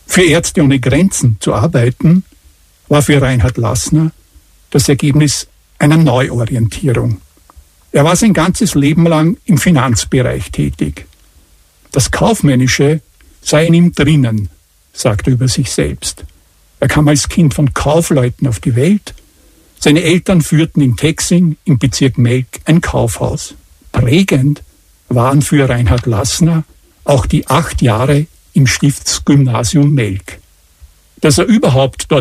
Für Ärzte ohne Grenzen zu arbeiten, war für Reinhard Lassner das Ergebnis einer Neuorientierung. Er war sein ganzes Leben lang im Finanzbereich tätig. Das Kaufmännische sei in ihm drinnen, sagt er über sich selbst. Er kam als Kind von Kaufleuten auf die Welt. Seine Eltern führten in Texing im Bezirk Melk ein Kaufhaus. Prägend waren für Reinhard Lassner auch die 8 Jahre im Stiftsgymnasium Melk. Dass er überhaupt dort